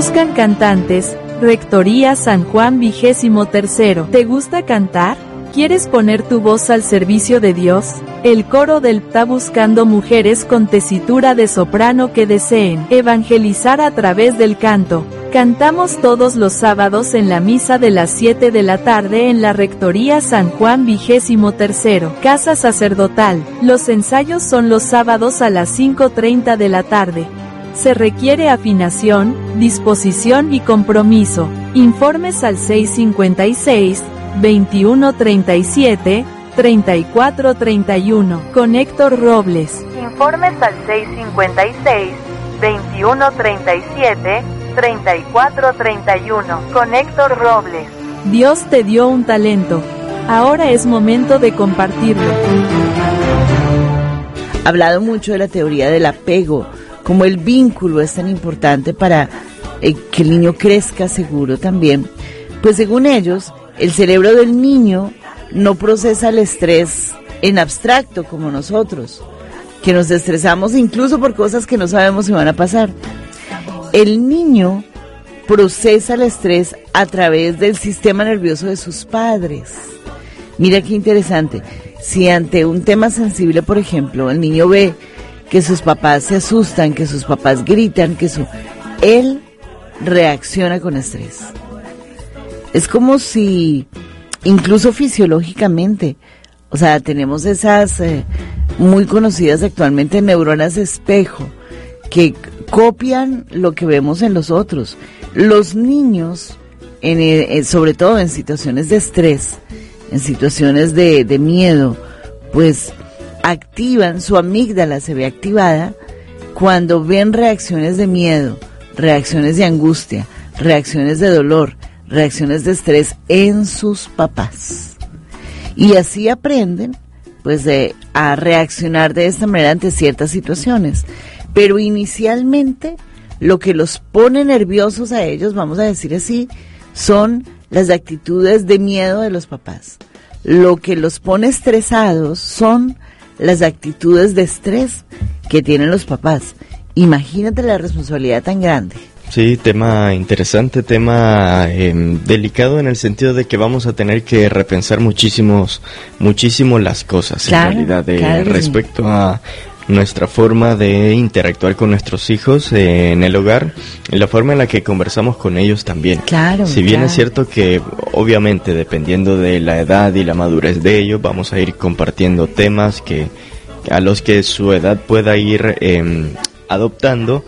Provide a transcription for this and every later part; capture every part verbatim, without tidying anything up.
Buscan cantantes, Rectoría San Juan vigésimo tercero. ¿Te gusta cantar? ¿Quieres poner tu voz al servicio de Dios? El coro del P está buscando mujeres con tesitura de soprano que deseen evangelizar a través del canto. Cantamos todos los sábados en la misa de las siete de la tarde en la Rectoría San Juan vigésimo tercero, Casa Sacerdotal. Los ensayos son los sábados a las cinco treinta de la tarde. Se requiere afinación, disposición y compromiso. Informes al seis cincuenta y seis, veintiuno treinta y siete, treinta y cuatro treinta y uno. Con Héctor Robles. Informes al seis cincuenta y seis, veintiuno treinta y siete, treinta y cuatro treinta y uno. Con Héctor Robles. Dios te dio un talento. Ahora es momento de compartirlo. Ha hablado mucho de la teoría del apego, como el vínculo es tan importante para eh, que el niño crezca seguro también. Pues según ellos, el cerebro del niño no procesa el estrés en abstracto como nosotros, que nos estresamos incluso por cosas que no sabemos si van a pasar. El niño procesa el estrés a través del sistema nervioso de sus padres. Mira qué interesante. Si ante un tema sensible, por ejemplo, el niño ve que sus papás se asustan, que sus papás gritan, que su... él reacciona con estrés. Es como si, incluso fisiológicamente, o sea, tenemos esas eh, muy conocidas actualmente neuronas espejo, que copian lo que vemos en los otros. Los niños, en, eh, sobre todo en situaciones de estrés, en situaciones de, de miedo, pues activan, su amígdala se ve activada cuando ven reacciones de miedo, reacciones de angustia, reacciones de dolor, reacciones de estrés en sus papás. Y así aprenden, pues, de, a reaccionar de esta manera ante ciertas situaciones. Pero inicialmente, lo que los pone nerviosos a ellos, vamos a decir así, son las actitudes de miedo de los papás. Lo que los pone estresados son las actitudes de estrés que tienen los papás. Imagínate la responsabilidad tan grande. Sí, tema interesante, tema eh, delicado en el sentido de que vamos a tener que repensar muchísimos, muchísimo las cosas, claro, en realidad, eh, claro, respecto sí. a nuestra forma de interactuar con nuestros hijos eh, en el hogar y la forma en la que conversamos con ellos también. Claro, si bien claro. es cierto que obviamente dependiendo de la edad y la madurez de ellos vamos a ir compartiendo temas que a los que su edad pueda ir eh, adoptando,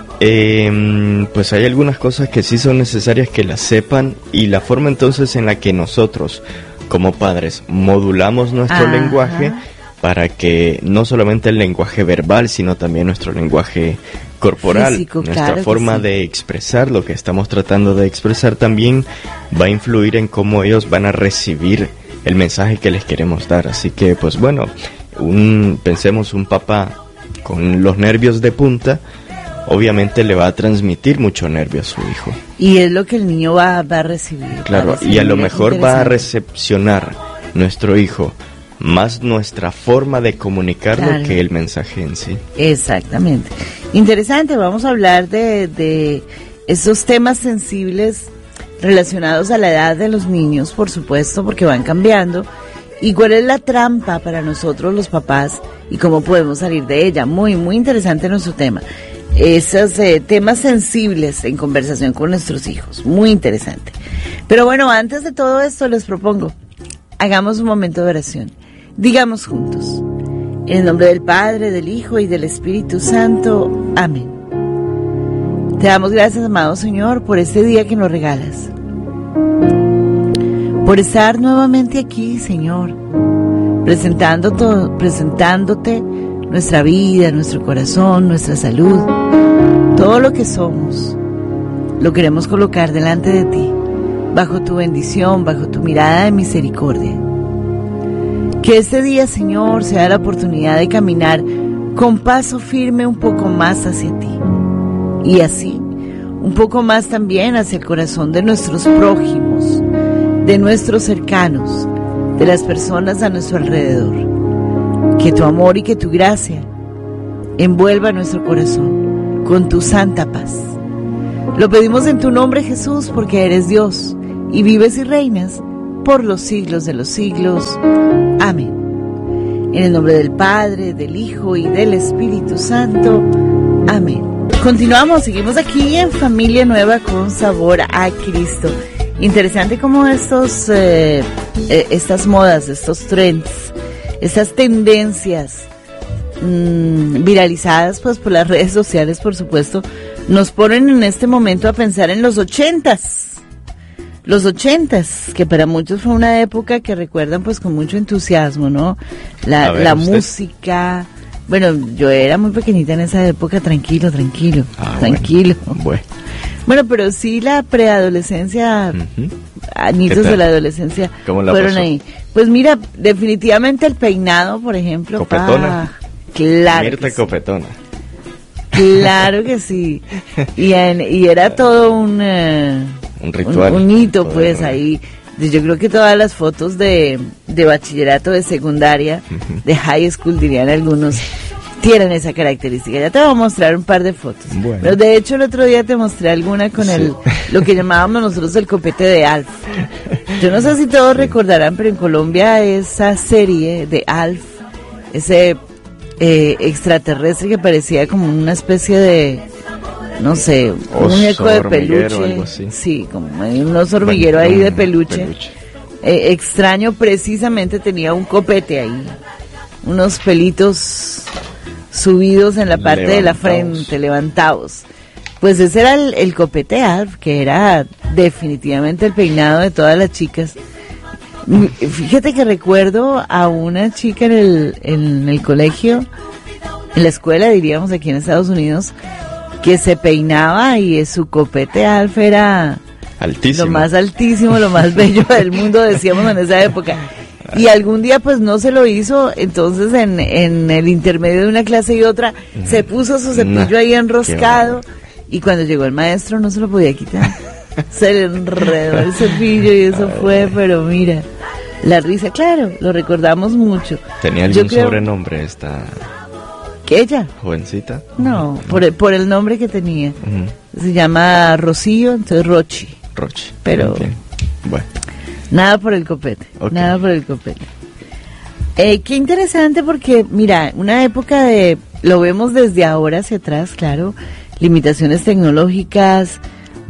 eh, pues hay algunas cosas que sí son necesarias que las sepan, y la forma entonces en la que nosotros como padres modulamos nuestro Ajá. lenguaje para que no solamente el lenguaje verbal, sino también nuestro lenguaje corporal, Físico, nuestra claro forma sí. de expresar lo que estamos tratando de expresar también va a influir en cómo ellos van a recibir el mensaje que les queremos dar. Así que, pues bueno, un, pensemos un papá con los nervios de punta, obviamente le va a transmitir mucho nervio a su hijo. Y es lo que el niño va, va a recibir. Claro, va a recibir, y a lo mejor va a recepcionar nuestro hijo más nuestra forma de comunicarlo claro. que el mensaje en sí. Exactamente. Interesante, vamos a hablar de, de esos temas sensibles relacionados a la edad de los niños, por supuesto, porque van cambiando. ¿Y cuál es la trampa para nosotros los papás y cómo podemos salir de ella? Muy, muy interesante nuestro tema. Esos eh, temas sensibles en conversación con nuestros hijos. Muy interesante. Pero bueno, antes de todo esto les propongo, hagamos un momento de oración. Digamos juntos, en el nombre del Padre, del Hijo y del Espíritu Santo. Amén. Te damos gracias, amado Señor, por este día que nos regalas. Por estar nuevamente aquí, Señor, presentando todo, presentándote nuestra vida, nuestro corazón, nuestra salud, todo lo que somos, lo queremos colocar delante de ti, bajo tu bendición, bajo tu mirada de misericordia. Que este día, Señor, sea la oportunidad de caminar con paso firme un poco más hacia ti, y así, un poco más también hacia el corazón de nuestros prójimos, de nuestros cercanos, de las personas a nuestro alrededor. Que tu amor y que tu gracia envuelva nuestro corazón con tu santa paz. Lo pedimos en tu nombre, Jesús, porque eres Dios y vives y reinas por los siglos de los siglos. Amén. En el nombre del Padre, del Hijo y del Espíritu Santo. Amén. Continuamos, seguimos aquí en Familia Nueva con Sabor a Cristo. Interesante cómo estos, eh, eh, estas modas, estos trends, estas tendencias mmm, viralizadas pues por las redes sociales, por supuesto, nos ponen en este momento a pensar en los ochentas. Los ochentas, que para muchos fue una época que recuerdan pues con mucho entusiasmo, ¿no? La, ver, la música. Bueno, yo era muy pequeñita en esa época, tranquilo, tranquilo, ah, tranquilo. Bueno. bueno. Bueno, pero sí la preadolescencia, uh-huh. añitos de la adolescencia fueron pasó? ahí. Pues mira, definitivamente el peinado, por ejemplo. ¿Copetona? Ah, claro. Mirta que sí. Copetona. Claro que sí. Y, en, y era todo un... Uh, un ritual. Un, un hito, pues, ahí. Yo creo que todas las fotos de, de bachillerato, de secundaria, uh-huh. de high school, dirían algunos, tienen esa característica. Ya te voy a mostrar un par de fotos. Bueno. Pero de hecho el otro día te mostré alguna con sí. el lo que llamábamos nosotros el copete de Alf. Yo no sé si todos sí. recordarán, pero en Colombia esa serie de Alf, ese eh, extraterrestre que parecía como una especie de... no sé, un muñeco de peluche, sí, como un oso hormiguero bueno, ahí de peluche, peluche. Eh, extraño, precisamente tenía un copete ahí, unos pelitos subidos en la parte levantados. de la frente, levantados. Pues ese era el, el copete Alf, que era definitivamente el peinado de todas las chicas. Fíjate que recuerdo a una chica en el, en el colegio, en la escuela, diríamos aquí en Estados Unidos, que se peinaba y su copete Alf era altísimo. Lo más altísimo, lo más bello del mundo, decíamos en esa época. Y algún día pues no se lo hizo, entonces en, en el intermedio de una clase y otra uh-huh. se puso su cepillo no, ahí enroscado y cuando llegó el maestro no se lo podía quitar. Se le enredó el cepillo y eso fue, pero mira, la risa, claro, lo recordamos mucho. ¿Tenía algún creo, sobrenombre esta ella? ¿Jovencita? No, no. Por, el, por el nombre que tenía. Uh-huh. Se llama Rocío, entonces Rochi. Rochi. Pero okay. bueno. Nada por el copete, okay. nada por el copete. Eh, qué interesante porque, mira, una época de, lo vemos desde ahora hacia atrás, claro, limitaciones tecnológicas,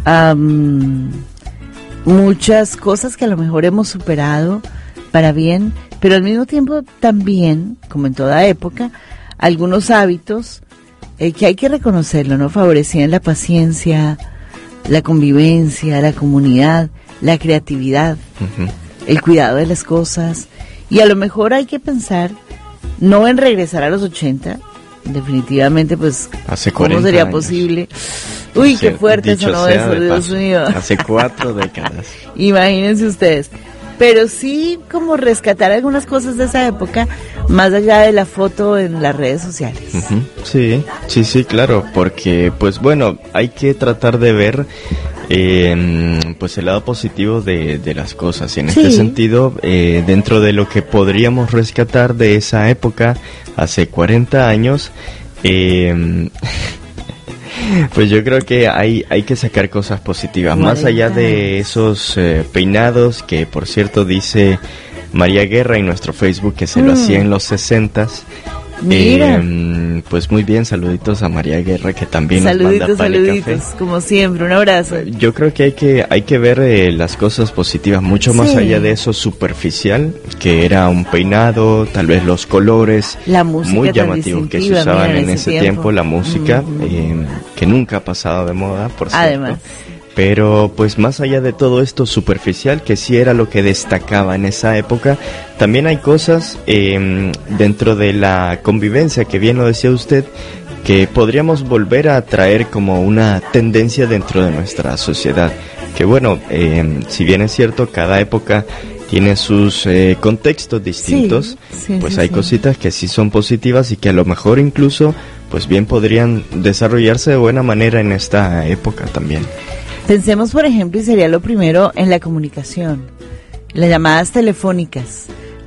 um, muchas cosas que a lo mejor hemos superado para bien, pero al mismo tiempo también, como en toda época, algunos hábitos eh, que hay que reconocerlo, ¿no? Favorecían la paciencia, la convivencia, la comunidad, la creatividad, uh-huh. el cuidado de las cosas. Y a lo mejor hay que pensar, no en regresar a los ochenta, definitivamente, pues, hace ¿cómo sería años. posible? Uy, qué fuerte sonó eso, de Dios mío. Hace cuatro décadas. Imagínense ustedes. Pero sí como rescatar algunas cosas de esa época, más allá de la foto en las redes sociales. Uh-huh. Sí, sí, sí, claro, porque pues bueno, hay que tratar de ver eh, pues el lado positivo de, de las cosas. Y en sí. este sentido, eh, dentro de lo que podríamos rescatar de esa época, hace cuarenta años, eh, pues yo creo que hay hay que sacar cosas positivas, más allá de esos eh, peinados que, por cierto, dice María Guerra en nuestro Facebook que se mm. lo hacía en los sesentas. Mira. Eh, pues muy bien, saluditos a María Guerra, que también saluditos, nos manda pan saluditos, y café. Como siempre, un abrazo. Yo creo que hay que hay que ver eh, las cosas positivas, mucho más sí. allá de eso superficial, que era un peinado, tal vez los colores, la música muy llamativos que se usaban en ese tiempo, tiempo la música, mm-hmm. eh, que nunca ha pasado de moda, por cierto. Además. Pero pues más allá de todo esto superficial, que sí era lo que destacaba en esa época, también hay cosas eh, dentro de la convivencia, que bien lo decía usted, que podríamos volver a traer como una tendencia dentro de nuestra sociedad. Que bueno, eh, si bien es cierto, cada época tiene sus eh, contextos distintos, sí, sí, pues sí, hay sí. cositas que sí son positivas y que a lo mejor incluso pues bien podrían desarrollarse de buena manera en esta época también. Pensemos, por ejemplo, y sería lo primero, en la comunicación, las llamadas telefónicas,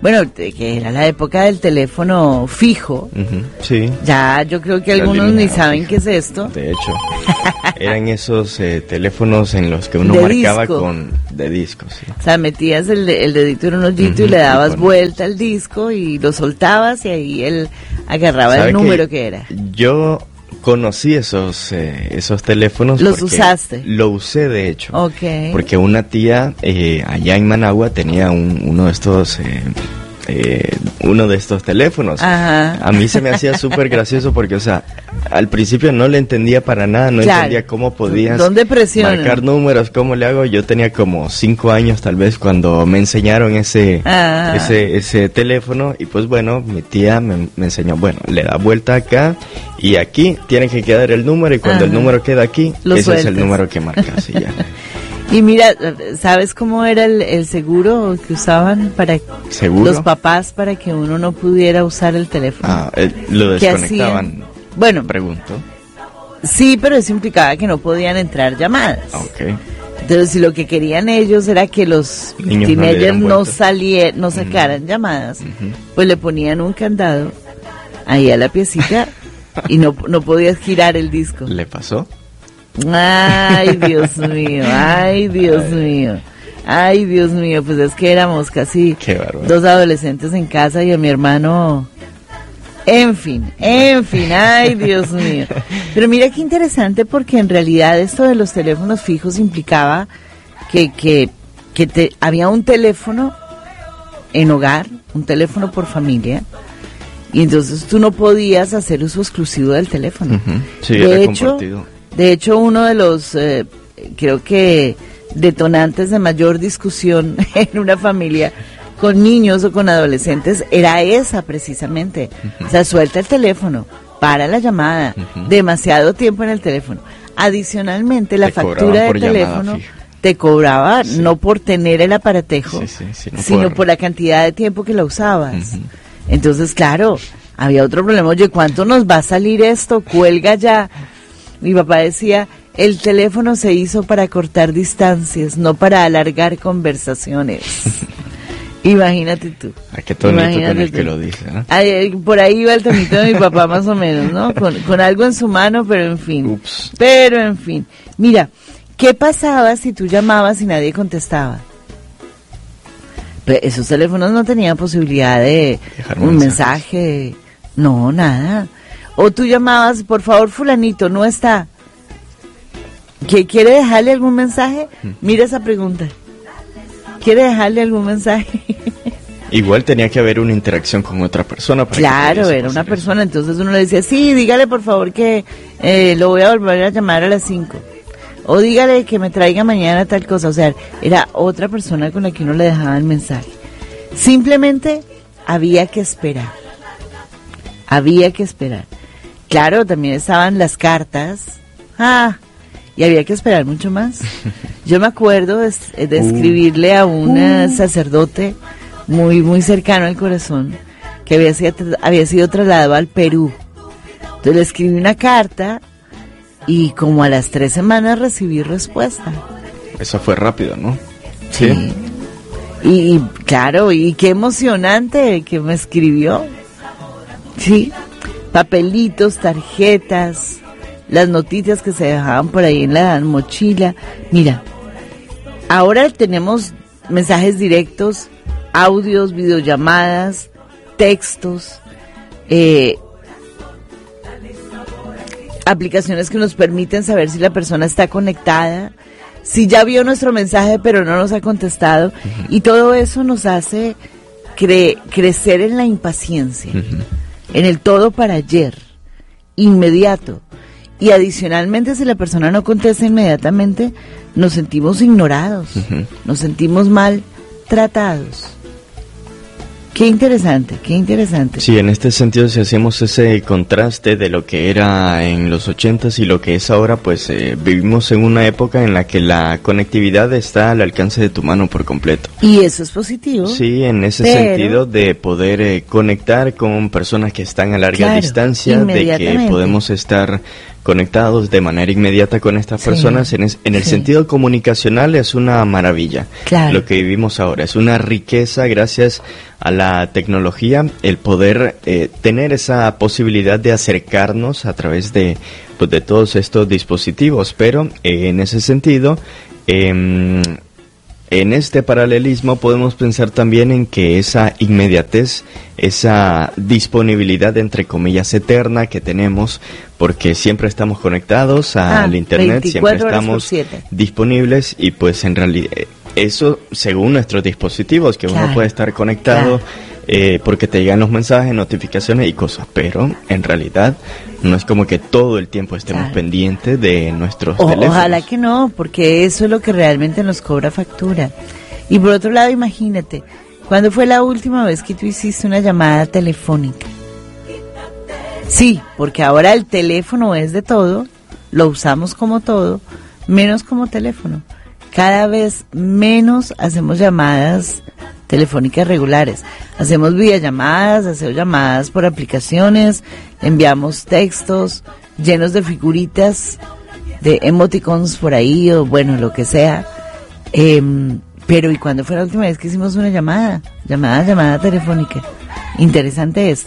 Bueno, que era la época del teléfono fijo. Uh-huh, sí. Ya yo creo que algunos ni saben fija. Qué es esto. De hecho, eran esos eh, teléfonos en los que uno de marcaba disco. con de disco, sí. O sea, metías el, de, el dedito en un hoyito uh-huh, y le dabas y vuelta al disco y lo soltabas y ahí él agarraba el número que, que era. Yo conocí esos eh, esos teléfonos. ¿Los usaste? Lo usé, de hecho. Okay. Porque una tía eh, allá en Managua tenía un, uno de estos eh, eh, uno de estos teléfonos. Ajá. A mí se me hacía súper gracioso porque, o sea, al principio no le entendía para nada, no claro. entendía cómo podías ¿Dónde presionan? marcar números, cómo le hago. Yo tenía como cinco años tal vez cuando me enseñaron ese Ajá. ese ese teléfono y pues bueno, mi tía me, me enseñó, bueno, le da vuelta acá y aquí tiene que quedar el número y cuando Ajá. el número queda aquí, Lo ese sueltas. es el número que marcas y ya. Y mira, ¿sabes cómo era el, el seguro que usaban para ¿Seguro? los papás para que uno no pudiera usar el teléfono? Ah, eh, lo desconectaban. Bueno, pregunto. Sí, pero eso implicaba que no podían entrar llamadas. Okay. Entonces, si lo que querían ellos era que los Niños teenagers no, no salieran, no sacaran uh-huh. llamadas, uh-huh. pues le ponían un candado ahí a la piecita y no no podías girar el disco. ¿Le pasó? Ay, Dios mío, ay, Dios mío, ay, Dios mío, pues es que éramos casi dos adolescentes en casa y a mi hermano, en fin, en fin, ay, Dios mío. Pero mira qué interesante porque en realidad esto de los teléfonos fijos implicaba que, que, que te, había un teléfono en hogar, un teléfono por familia, y entonces tú no podías hacer uso exclusivo del teléfono. Uh-huh. Sí, de era hecho, compartido. De hecho, uno de los, eh, creo que, detonantes de mayor discusión en una familia con niños o con adolescentes era esa precisamente. Uh-huh. O sea, suelta el teléfono, para la llamada, uh-huh. demasiado tiempo en el teléfono. Adicionalmente, la te factura del teléfono te cobraba sí. no por tener el aparatejo, sí, sí, sí, no sino por... por la cantidad de tiempo que la usabas. Uh-huh. Entonces, claro, había otro problema. Oye, ¿cuánto nos va a salir esto? Cuelga ya. Mi papá decía, el teléfono se hizo para cortar distancias, no para alargar conversaciones. Imagínate tú. ¿A qué tonito con el tú. Que lo dice? ¿eh? Ay, por ahí iba el tonito de mi papá más o menos, ¿no? Con, con algo en su mano, pero en fin. Ups. Pero en fin. Mira, ¿qué pasaba si tú llamabas y nadie contestaba? Pues esos teléfonos no tenían posibilidad de Dejar un mensaje. mensaje. No, nada. O tú llamabas, por favor, fulanito, no está. ¿Que quiere dejarle algún mensaje? Mira esa pregunta. ¿Quiere dejarle algún mensaje? Igual tenía que haber una interacción con otra persona. Para claro, que era una persona, eso. Entonces uno le decía, sí, dígale por favor que eh, lo voy a volver a llamar a las cinco. O dígale que me traiga mañana tal cosa. O sea, era otra persona con la que uno le dejaba el mensaje. Simplemente había que esperar. Había que esperar. Claro, también estaban las cartas. Ah, y había que esperar mucho más. Yo me acuerdo de, de escribirle a un uh. sacerdote muy muy cercano al corazón que había sido, había sido trasladado al Perú. Entonces le escribí una carta y como a las tres semanas recibí respuesta. Eso fue rápido, ¿no? Sí. sí. Y, y claro, y qué emocionante que me escribió. Sí. Papelitos, tarjetas, las noticias que se dejaban por ahí en la mochila. Mira, ahora tenemos mensajes directos, audios, videollamadas, textos, eh, aplicaciones que nos permiten saber si la persona está conectada, si ya vio nuestro mensaje pero no nos ha contestado, uh-huh. y todo eso nos hace cre- crecer en la impaciencia. Uh-huh. En el todo para ayer, inmediato. Y adicionalmente, si la persona no contesta inmediatamente, nos sentimos ignorados, uh-huh. nos sentimos mal tratados. Qué interesante, qué interesante. Sí, en este sentido, si hacemos ese contraste de lo que era en los ochentas y lo que es ahora, pues eh, vivimos en una época en la que la conectividad está al alcance de tu mano por completo. Y eso es positivo. Sí, en ese pero... sentido de poder eh, conectar con personas que están a larga claro, distancia, de que podemos estar conectados de manera inmediata con estas Sí, personas. En, es- en el sí. sentido comunicacional es una maravilla. Claro. Lo que vivimos ahora es una riqueza gracias a la tecnología, el poder eh, tener esa posibilidad de acercarnos a través de, pues, de todos estos dispositivos. Pero eh, en ese sentido, em, en este paralelismo podemos pensar también en que esa inmediatez, esa disponibilidad entre comillas eterna que tenemos, porque siempre estamos conectados Ah, al internet, siempre veinticuatro horas por estamos siete. disponibles, y pues en realidad eso según nuestros dispositivos, que Claro, uno puede estar conectado claro. eh, porque te llegan los mensajes, notificaciones y cosas, pero en realidad no es como que todo el tiempo estemos Claro. pendientes de nuestros O- teléfonos. ojalá que no, porque eso es lo que realmente nos cobra factura. Y por otro lado, imagínate, ¿cuándo fue la última vez que tú hiciste una llamada telefónica? Sí, porque ahora el teléfono es de todo, lo usamos como todo, menos como teléfono. Cada vez menos hacemos llamadas telefónicas regulares. Hacemos videollamadas, hacemos llamadas por aplicaciones, enviamos textos llenos de figuritas, de emoticons por ahí, o bueno, lo que sea. Em, pero ¿y cuándo fue la última vez que hicimos una llamada? Llamada, llamada telefónica. Interesante esto.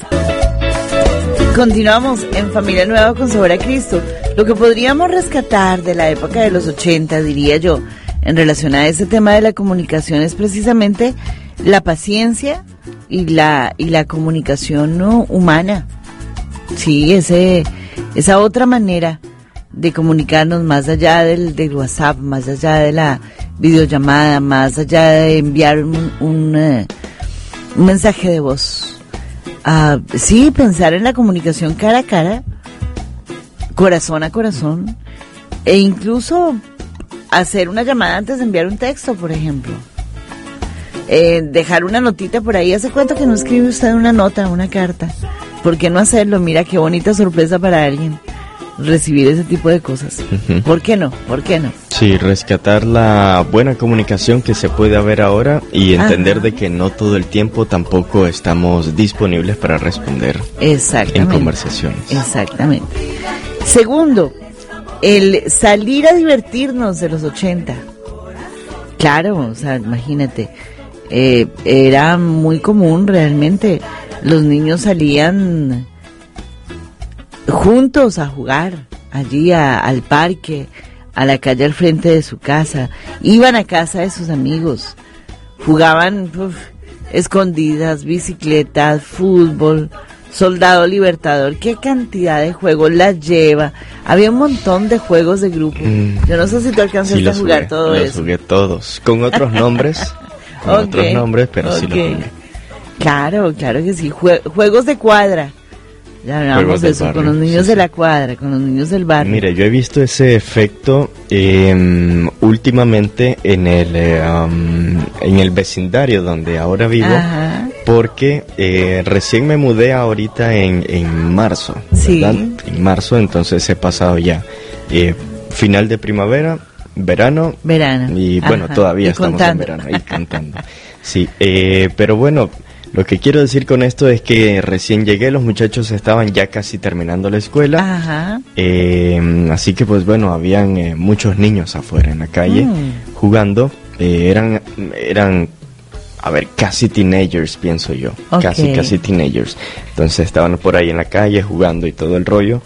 Continuamos en Familia Nueva con Sabor a Cristo. Lo que podríamos rescatar de la época de los ochenta, diría yo, en relación a ese tema de la comunicación, es precisamente la paciencia y la y la comunicación, ¿no?, humana. Sí, ese esa otra manera de comunicarnos, más allá del, del WhatsApp, más allá de la videollamada, más allá de enviar un, un, eh, un mensaje de voz. Ah, sí, pensar en la comunicación cara a cara, corazón a corazón, e incluso hacer una llamada antes de enviar un texto, por ejemplo. Eh, dejar una notita por ahí. ¿Hace cuánto que no escribe usted una nota, una carta? ¿Por qué no hacerlo? Mira, qué bonita sorpresa para alguien recibir ese tipo de cosas. Ujú. ¿Por qué no? ¿Por qué no? Sí, rescatar la buena comunicación que se puede haber ahora y entender Ajá. de que no todo el tiempo tampoco estamos disponibles para responder en Exactamente. conversaciones. Exactamente. Segundo, el salir a divertirnos de los ochenta. Claro, o sea, imagínate, eh, era muy común realmente. Los niños salían juntos a jugar allí a- al parque, a la calle al frente de su casa, iban a casa de sus amigos, jugaban uf, escondidas, bicicletas, fútbol, soldado libertador. Qué cantidad de juegos las lleva. Había un montón de juegos de grupo. Mm. Yo no sé si tú alcanzaste Sí, a los jugar jugué, todo los eso. jugué todos, con otros nombres, con Ok, otros nombres, pero sí los ok. jugué. Claro, claro que sí. Jue- juegos de cuadra. Ya hablamos Juegos de del eso, barrio, con los niños sí, de sí. la cuadra, con los niños del barrio. Mira, yo he visto ese efecto eh, últimamente en el eh, um, en el vecindario donde ahora vivo, Ajá. porque eh, recién me mudé ahorita en, en marzo, Sí. ¿verdad? En marzo, entonces he pasado ya eh, final de primavera, verano, Verano. y bueno, Ajá. todavía Y estamos contando. en verano y cantando. Sí, eh, pero bueno, lo que quiero decir con esto es que recién llegué, los muchachos estaban ya casi terminando la escuela. Ajá. Eh, así que pues bueno, habían eh, muchos niños afuera en la calle Mm. jugando. Eh, eran, eran, a ver, casi teenagers, pienso yo. Ok. Casi, casi teenagers. Entonces estaban por ahí en la calle jugando y todo el rollo.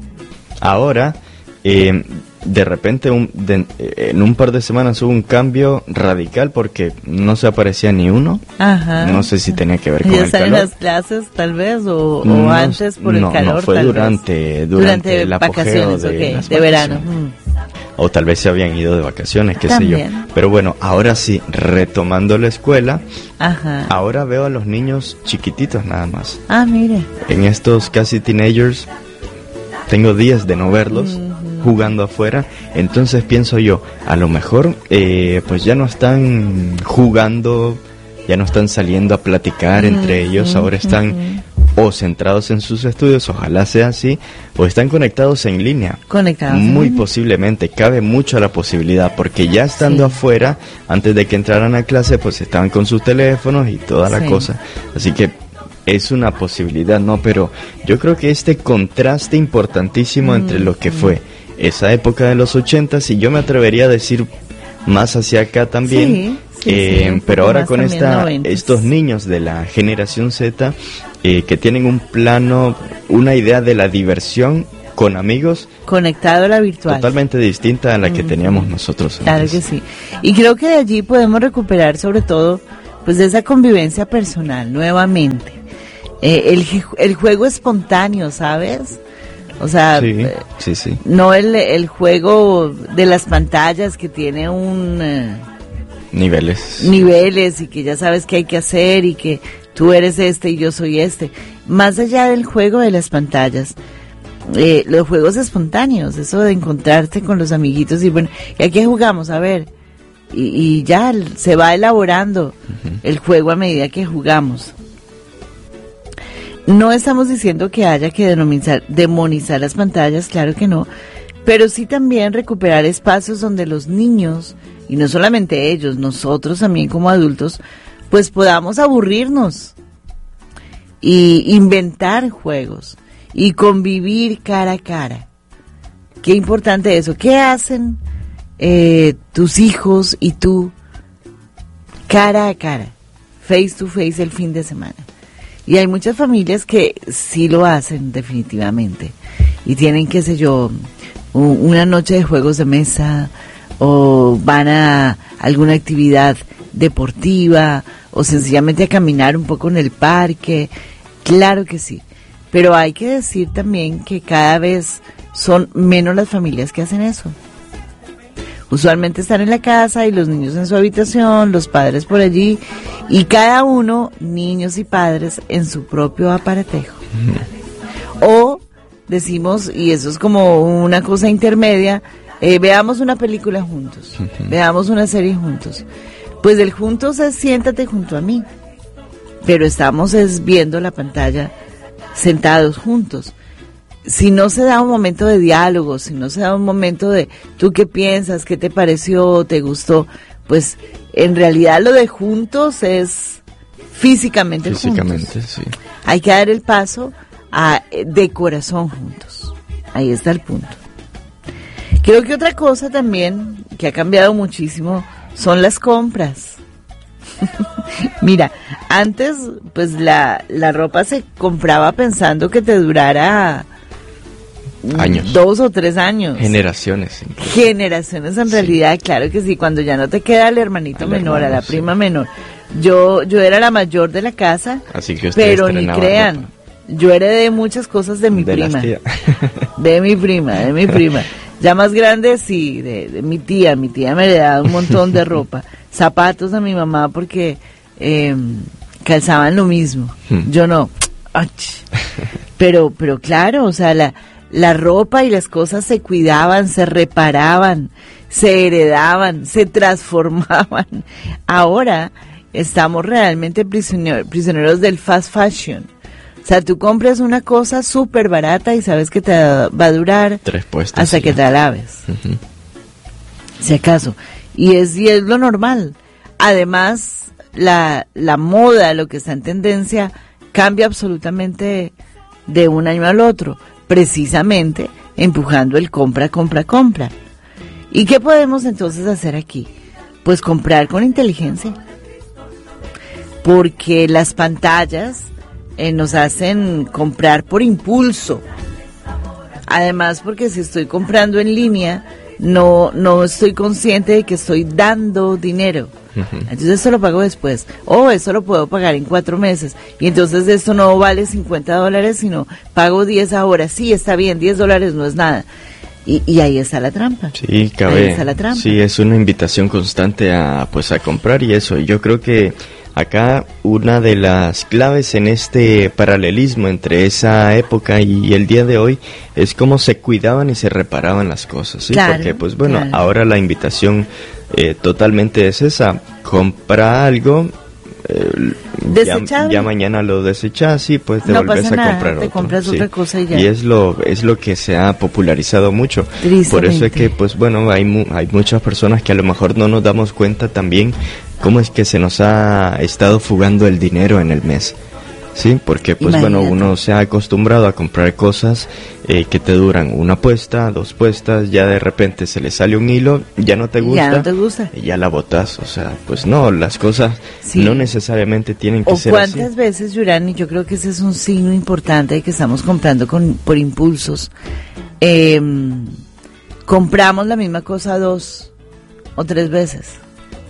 Ahora, eh, de repente, un, de- eh, en un par de semanas hubo un cambio radical porque no se aparecía ni uno. Ajá. No sé si tenía que ver con ¿Ya el están en calor. las clases, tal vez? ¿O, o No, antes por no, el calor? no, fue tal vez? durante, durante, el apogeo vacaciones, de, ok, las de verano. vacaciones. Mm. O tal vez se habían ido de vacaciones, qué sé También. yo. Pero bueno, ahora sí, retomando la escuela, Ajá. ahora veo a los niños chiquititos nada más. Ah, mire. En estos casi teenagers, tengo días de no verlos jugando afuera. Entonces pienso yo, a lo mejor eh, pues ya no están jugando, ya no están saliendo a platicar entre ellos, ahora están o centrados en sus estudios, ojalá sea así, o están conectados en línea. Conectados. Muy Mm. posiblemente, cabe mucho la posibilidad, porque ya estando Sí. afuera, antes de que entraran a clase, pues estaban con sus teléfonos y toda la Sí. cosa. Así que es una posibilidad, ¿no? Pero yo creo que este contraste importantísimo mm, entre lo que mm. fue esa época de los ochentas, y yo me atrevería a decir más hacia acá también, sí, sí, eh, sí, pero ahora con esta estos niños de la generación Z eh, que tienen un plano, una idea de la diversión con amigos conectado a la virtual, totalmente distinta a la que mm. teníamos nosotros antes. Claro que sí, y creo que de allí podemos recuperar sobre todo pues de esa convivencia personal nuevamente, eh, el, el juego espontáneo, ¿sabes? O sea, sí, sí, sí. no el, el juego de las pantallas que tiene un... Uh, niveles. Niveles y que ya sabes qué hay que hacer y que tú eres este y yo soy este. Más allá del juego de las pantallas, eh, los juegos espontáneos, eso de encontrarte con los amiguitos y bueno, ¿y a qué jugamos? A ver, y, y ya se va elaborando uh-huh. el juego a medida que jugamos. No estamos diciendo que haya que demonizar, demonizar las pantallas, claro que no, pero sí también recuperar espacios donde los niños, y no solamente ellos, nosotros también como adultos, pues podamos aburrirnos y inventar juegos y convivir cara a cara. Qué importante eso. ¿Qué hacen eh, tus hijos y tú cara a cara, face to face el fin de semana? Y hay muchas familias que sí lo hacen definitivamente y tienen, qué sé yo, una noche de juegos de mesa o van a alguna actividad deportiva o sencillamente a caminar un poco en el parque. Claro que sí, pero hay que decir también que cada vez son menos las familias que hacen eso. Usualmente están en la casa y los niños en su habitación, los padres por allí, y cada uno, niños y padres, en su propio aparatejo. Uh-huh. O decimos, y eso es como una cosa intermedia, eh, veamos una película juntos, uh-huh. veamos una serie juntos. Pues el juntos es siéntate junto a mí, pero estamos es viendo la pantalla sentados juntos. Si no se da un momento de diálogo, si no se da un momento de tú qué piensas, qué te pareció, te gustó, pues en realidad lo de juntos es físicamente, físicamente juntos. Sí. Hay que dar el paso a de corazón juntos. Ahí está el punto. Creo que otra cosa también que ha cambiado muchísimo son las compras. Mira, antes pues la, la ropa se compraba pensando que te durara años, dos o tres años, generaciones incluso. generaciones en sí. realidad, claro que sí, cuando ya no te queda el hermanito el menor, hermano, a la sí. prima menor. Yo yo era la mayor de la casa, así que pero ni crean, ropa. Yo heredé muchas cosas de mi de prima, tía. de mi prima, de mi prima. Ya más grande sí, de, de mi tía, mi tía me heredaba un montón de ropa, zapatos a mi mamá porque eh, calzaban lo mismo, hmm. yo no, ¡Ach! pero pero claro, o sea, la La ropa y las cosas se cuidaban, se reparaban, se heredaban, se transformaban. Ahora estamos realmente prisioneros, prisioneros del fast fashion. O sea, tú compras una cosa súper barata y sabes que te va a durar tres puestos hasta sí. que te la laves. Uh-huh. Si acaso. Y es, y es lo normal. Además, la, la moda, lo que está en tendencia, cambia absolutamente de un año al otro. Precisamente empujando el compra, compra, compra. ¿Y qué podemos entonces hacer aquí? Pues comprar con inteligencia. Porque las pantallas eh, nos hacen comprar por impulso. Además, porque si estoy comprando en línea, no, no estoy consciente de que estoy dando dinero. Entonces eso lo pago después. O oh, eso lo puedo pagar en cuatro meses. Y entonces esto no vale cincuenta dólares, sino pago diez ahora. Sí, está bien, diez dólares no es nada. Y, y ahí está la trampa. Sí, cabe. Ahí está la trampa. Sí, es una invitación constante a, pues, a comprar y eso. Y yo creo que acá una de las claves en este paralelismo entre esa época y el día de hoy es cómo se cuidaban y se reparaban las cosas, ¿sí? Claro, porque pues bueno, claro. ahora la invitación eh, totalmente es esa, compra algo, eh, ya, ya mañana lo desechas y pues te no volvés a nada, comprar te otro. compras sí. otra cosa y ya. Y es lo, es lo que se ha popularizado mucho. Por eso es que pues bueno, hay, mu- hay muchas personas que a lo mejor no nos damos cuenta también cómo es que se nos ha estado fugando el dinero en el mes. Sí, porque pues Imagínate. bueno, uno se ha acostumbrado a comprar cosas eh, que te duran una puesta, dos puestas, ya de repente se le sale un hilo, ya no te gusta, ya no te gusta. y ya la botas, o sea, pues no, las cosas sí. no necesariamente tienen que o ser así. O cuántas veces, Yurani, yo creo que ese es un signo importante de que estamos comprando con por impulsos, eh, compramos la misma cosa dos o tres veces.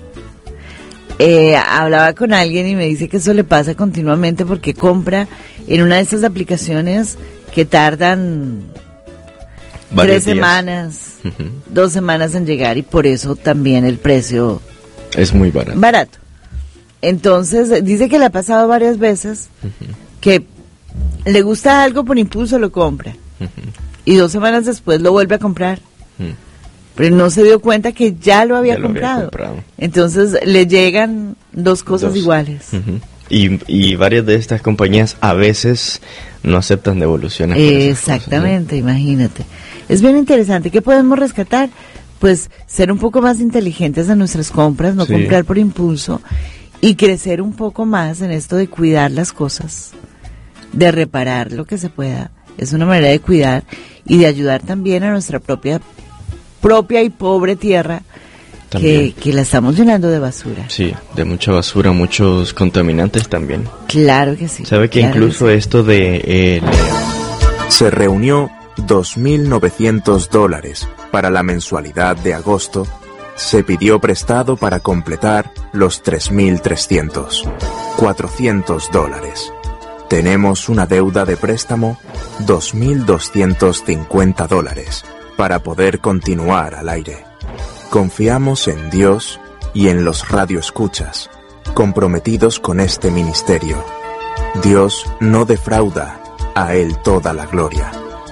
Eh, hablaba con alguien y me dice que eso le pasa continuamente porque compra en una de estas aplicaciones que tardan Varios tres días. semanas, uh-huh. dos semanas en llegar, y por eso también el precio es muy barato. Barato. Entonces dice que le ha pasado varias veces uh-huh. que le gusta algo por impulso, lo compra uh-huh. y dos semanas después lo vuelve a comprar. Uh-huh. Pero no se dio cuenta que ya lo había, ya lo comprado. había comprado. Entonces le llegan dos cosas dos. iguales. Uh-huh. Y, y varias de estas compañías a veces no aceptan devoluciones. Exactamente, cosas, ¿no? Imagínate. Es bien interesante. ¿Qué podemos rescatar? Pues ser un poco más inteligentes en nuestras compras, no sí. comprar por impulso, y crecer un poco más en esto de cuidar las cosas, de reparar lo que se pueda. Es una manera de cuidar y de ayudar también a nuestra propia propia y pobre tierra que, que la estamos llenando de basura. Sí, de mucha basura, muchos contaminantes también. Claro que sí. ¿Sabe que claro incluso que sí. esto de... Eh, Se reunió dos mil novecientos dólares para la mensualidad de agosto. Se pidió prestado para completar los tres mil trescientos. cuatrocientos dólares. Tenemos una deuda de préstamo dos mil doscientos cincuenta dólares. Para poder continuar al aire. Confiamos en Dios y en los radioescuchas, comprometidos con este ministerio. Dios no defrauda, a Él toda la gloria.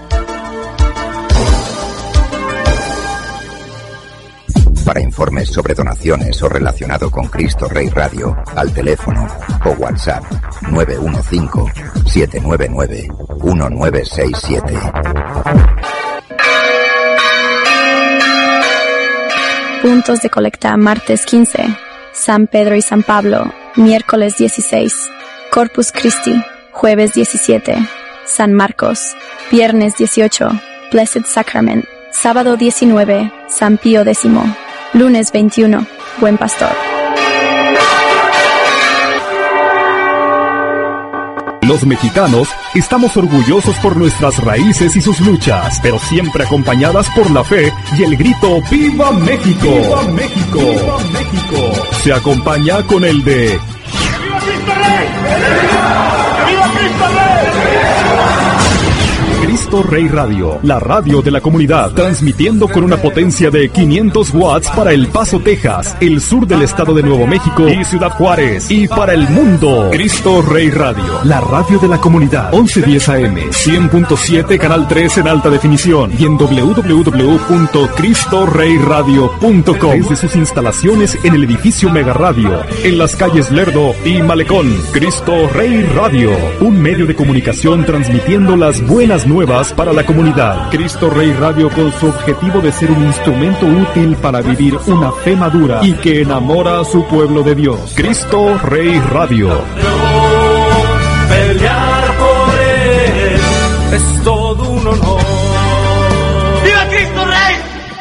Para informes sobre donaciones o relacionado con Cristo Rey Radio, al teléfono o WhatsApp nueve uno cinco, siete nueve nueve, uno nueve seis siete. Puntos de colecta martes quince, San Pedro y San Pablo, miércoles dieciséis, Corpus Christi, jueves diecisiete, San Marcos, viernes dieciocho, Blessed Sacrament, sábado diecinueve, San Pío X, lunes veintiuno, Buen Pastor. Los mexicanos estamos orgullosos por nuestras raíces y sus luchas, pero siempre acompañadas por la fe y el grito ¡Viva México! ¡Viva México! ¡Viva México! Se acompaña con el de ¡Viva Cristo Rey! ¡Viva Cristo Rey! Cristo Rey Radio, la radio de la comunidad, transmitiendo con una potencia de quinientos watts para El Paso, Texas, el sur del estado de Nuevo México y Ciudad Juárez, y para el mundo. Cristo Rey Radio, la radio de la comunidad, once diez A M, cien punto siete, canal tres en alta definición, y en doble u doble u doble u punto cristo rey radio punto com, desde sus instalaciones en el edificio Mega Radio, en las calles Lerdo y Malecón. Cristo Rey Radio, un medio de comunicación transmitiendo las buenas nuevas para la comunidad. Cristo Rey Radio, con su objetivo de ser un instrumento útil para vivir una fe madura y que enamora a su pueblo de Dios. Cristo Rey Radio. Pelear por él es todo un honor. ¡Viva Cristo Rey!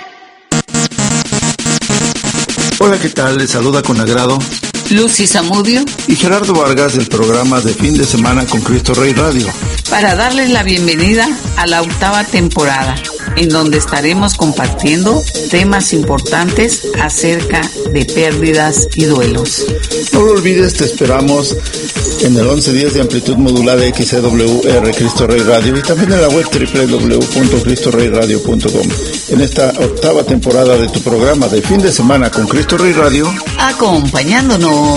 Hola, ¿qué tal? Les saluda con agrado Lucy Zamudio y Gerardo Vargas del programa de fin de semana con Cristo Rey Radio, para darles la bienvenida a la octava temporada, en donde estaremos compartiendo temas importantes acerca de pérdidas y duelos. No lo olvides, te esperamos en el once diez de amplitud modulada X C W R Cristo Rey Radio, y también en la web doble u doble u doble u punto cristo rey radio punto com. En esta octava temporada de tu programa de fin de semana con Cristo Rey Radio, acompañándonos